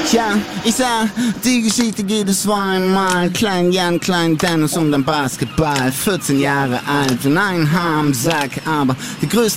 Ja, ich sah, die Geschichte geht es zweimal. Klein Jan, klein Dennis und ein Basketball. 14 Jahre alt und ein Haar am Sack, aber die größte